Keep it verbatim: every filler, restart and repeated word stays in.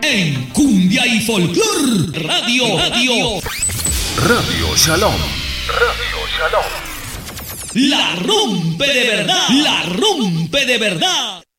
En Cumbia y Folclor Radio, Radio, Radio Shalom. Radio Shalom. la rompe de verdad, la rompe de verdad.